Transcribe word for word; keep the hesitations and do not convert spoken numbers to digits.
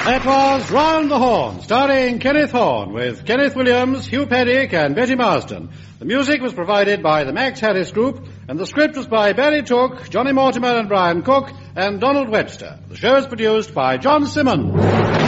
That was Round the Horn, starring Kenneth Horne, with Kenneth Williams, Hugh Paddick, and Betty Marsden. The music was provided by the Max Harris Group, and the script was by Barry Took, Johnny Mortimer and Brian Cook, and Donald Webster. The show is produced by John Simmons.